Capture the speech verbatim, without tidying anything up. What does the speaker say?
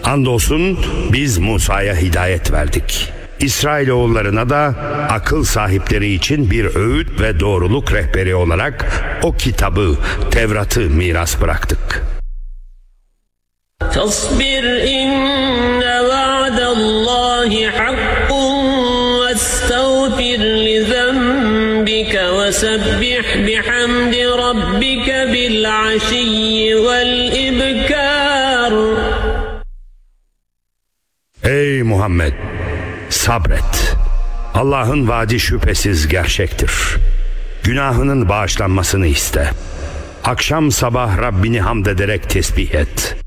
Andolsun biz Musa'ya hidayet verdik. İsrailoğullarına da akıl sahipleri için bir öğüt ve doğruluk rehberi olarak o kitabı, Tevrat'ı miras bıraktık. فاصبر إن وعد الله حق واستغفر لذنبك وسبح بحمد ربك بالعشي والإبكار. Ey Muhammed! Sabret. Allah'ın vaadi şüphesiz gerçektir. Günahının bağışlanmasını iste. Akşam sabah Rabbini hamd ederek tesbih et.